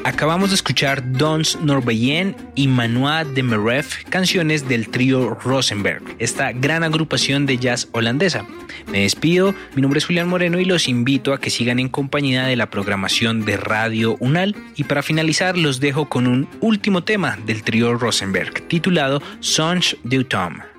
Acabamos de escuchar Dons Norveyen y Manoa de Meref, canciones del trío Rosenberg, esta gran agrupación de jazz holandesa. Me despido, mi nombre es Julián Moreno y los invito a que sigan en compañía de la programación de Radio UNAL. Y para finalizar los dejo con un último tema del trío Rosenberg, titulado Songe d'Automne.